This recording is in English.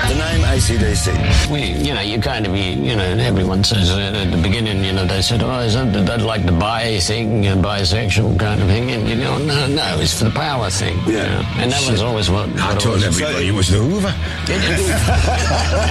The name AC/DC. You kind of, everyone says at the beginning, they said, isn't that like the bi thing, bisexual kind of thing? And no, it's the power thing. Yeah. And that was always what I told everybody it was the Hoover.